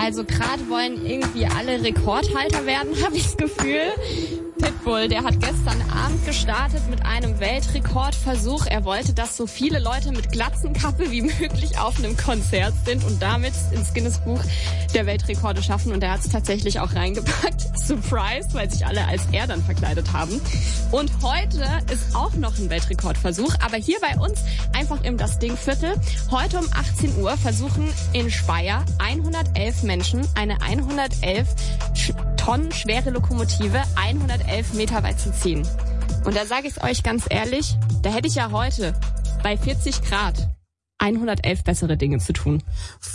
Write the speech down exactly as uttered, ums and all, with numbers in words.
Also gerade wollen irgendwie alle Rekordhalter werden, habe ich das Gefühl. Pitbull, der hat gestern Abend gestartet mit einem Weltrekordversuch. Er wollte, dass so viele Leute mit Glatzenkappe wie möglich auf einem Konzert sind und damit ins Guinness-Buch der Weltrekorde schaffen. Und er hat es tatsächlich auch reingepackt. Surprise, weil sich alle als er dann verkleidet haben. Und heute ist auch noch ein Weltrekordversuch, aber hier bei uns einfach im Das Ding-Viertel. Heute um achtzehn Uhr versuchen in Speyer hundertelf Menschen eine hundertelf Tonnen schwere Lokomotive hundertelf Meter weit zu ziehen. Und da sage ich es euch ganz ehrlich, da hätte ich ja heute bei vierzig Grad hundertelf bessere Dinge zu tun.